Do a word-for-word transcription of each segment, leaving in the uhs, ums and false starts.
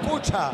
escucha.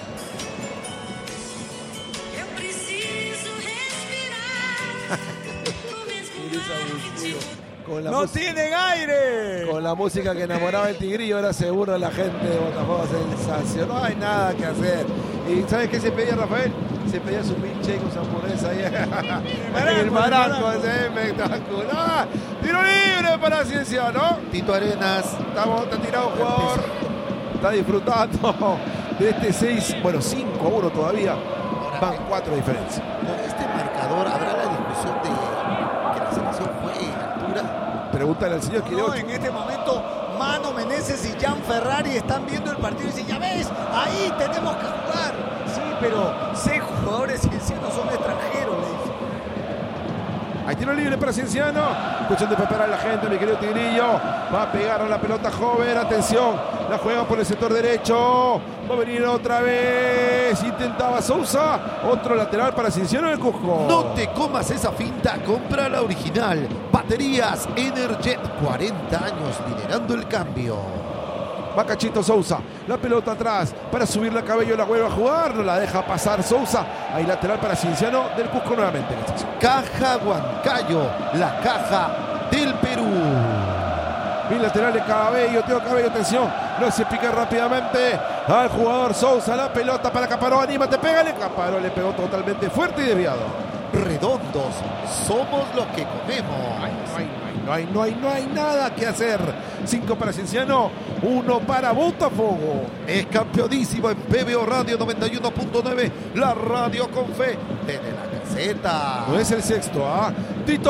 Con la ¡No música, tienen aire! con la música que enamoraba el Tigrillo, ahora se burla la gente de Botafogo. Sensación, no hay nada que hacer. ¿Y sabes qué se pedía, Rafael? Se pedía su pinche con su hamburguesa ahí. El Maranco, es espectacular. Tiro libre para Cienciano. Tito Arenas. Estamos, está tirado un jugador. Está disfrutando de este seis, bueno, cinco a uno todavía. Van cuatro diferencias. Con este marcador habrá la discusión de que la selección juegue en altura. Pregúntale al señor Quiroz. No, en este momento Mano Meneses y Jan Ferrari están viendo el partido y dicen, ya ves, ahí tenemos que jugar. Sí, pero seis jugadores ciencianos son extranjeros, le dicen. Hay tiro libre para Cienciano. Cuestión de preparar a la gente, mi querido Tigrillo. Va a pegar a la pelota joven. Atención. La juega por el sector derecho. Va a venir otra vez. Intentaba Sousa. Otro lateral para Cienciano del Cusco. No te comas esa finta. Compra la original. Baterías Energet. cuarenta años liderando el cambio. Va Cachito Sousa, la pelota atrás para subir la Cabello, la vuelve a jugar, no la deja pasar Sousa. Ahí lateral para Cienciano del Cusco nuevamente. Caja Huancayo, la caja del Perú. Bilateral de Cabello, Teo Cabello, atención, no se pica rápidamente al jugador Sousa, la pelota para Caparó, anímate, pégale. Caparó le pegó totalmente fuerte y desviado. Redondos, somos los que comemos. No hay, no hay, no hay, no hay nada que hacer. Cinco para Cienciano, uno para Botafogo. Es campeonísimo en P B O Radio noventa y uno punto nueve, la radio con fe desde la caseta. No es el sexto, ¿ah? Tito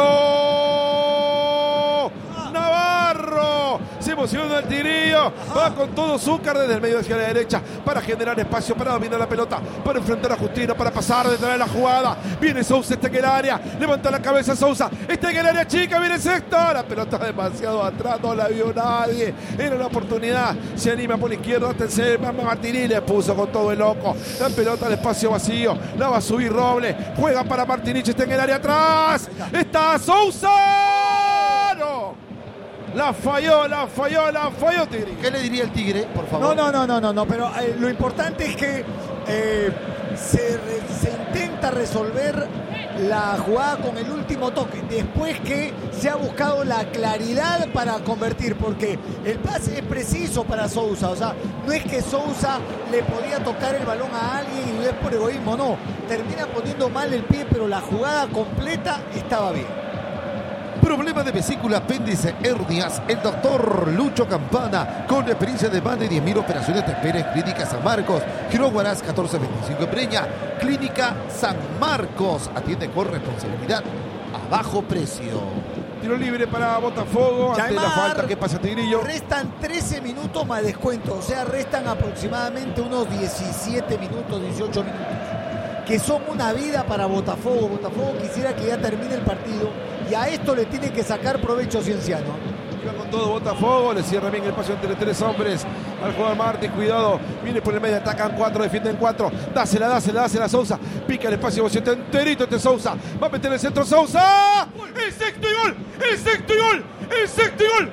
Navarro. Se emociona el Tigrillo. Va con todo Zúcar desde el medio hacia la derecha para generar espacio, para dominar la pelota, para enfrentar a Justino, para pasar detrás de la jugada. Viene Sousa, está en el área. Levanta la cabeza Sousa. Está en el área chica, viene sexto. La pelota demasiado atrás, no la vio nadie. Era una oportunidad. Se anima por la izquierda. Atención, Martini le puso con todo el loco. La pelota al espacio vacío. La va a subir Roble. Juega para Martinich, está en el área atrás. Está Sousa. No. La falló, la falló, la falló Tigre. ¿Qué le diría el Tigre, por No, favor? no, no, no, no, no, pero eh, lo importante es que eh, se, re, se intenta resolver la jugada con el último toque, después que se ha buscado la claridad para convertir, porque el pase es preciso para Sousa, o sea, no es que Sousa le podía tocar el balón a alguien y es por egoísmo, no, termina poniendo mal el pie, pero la jugada completa estaba bien. Problema de vesícula, apéndice, hernias. El doctor Lucho Campana, con experiencia de más de diez mil operaciones, te espera en Clínica San Marcos. Giro Huaraz catorce veinticinco en Breña. Clínica San Marcos. Atiende con responsabilidad a bajo precio. Tiro libre para Botafogo. Yaimar, ante la falta que pasa Tigrillo. Restan trece minutos más descuento. O sea, restan aproximadamente unos diecisiete minutos, dieciocho minutos. Que son una vida para Botafogo. Botafogo quisiera que ya termine el partido. Y a esto le tiene que sacar provecho Cienciano. Iba con todo Botafogo, le cierra bien el paso entre tres hombres al jugador Martí, cuidado, viene por el medio, atacan cuatro, defienden cuatro, dásela, dásela, dásela Sousa, pica el espacio, está enterito este Sousa, va a meter el centro Sousa, el sexto y gol, el sexto y gol, el sexto y gol,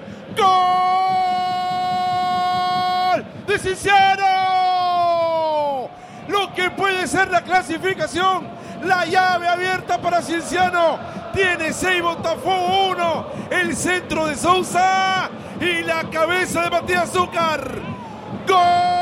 gol de Cienciano, lo que puede ser la clasificación, la llave abierta para Cienciano. Tiene seis, Botafogo uno. El centro de Sousa y la cabeza de Matías Zúcar. ¡Gol!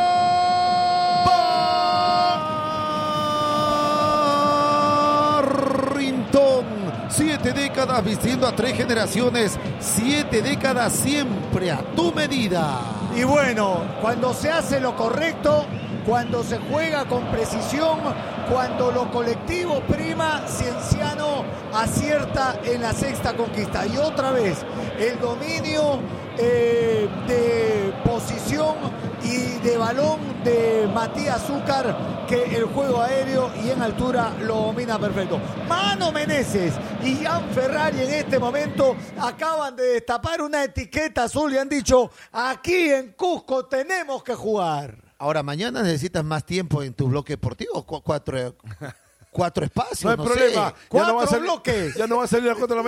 Barrington. Siete décadas vistiendo a tres generaciones. Siete décadas siempre a tu medida. Y bueno, cuando se hace lo correcto, cuando se juega con precisión, cuando lo colectivo prima, Cienciano acierta en la sexta conquista. Y otra vez, el dominio eh, de posición y de balón de Matías Zúcar, que el juego aéreo y en altura lo domina perfecto. Mano Meneses y Jan Ferrari en este momento acaban de destapar una etiqueta azul y han dicho, aquí en Cusco tenemos que jugar. Ahora, mañana necesitas más tiempo en tu bloque deportivo. Cu- cuatro, cuatro espacios. No hay no problema. sé. Ya no va a Cuatro salir- bloques. Ya no va a salir a las cuatro de la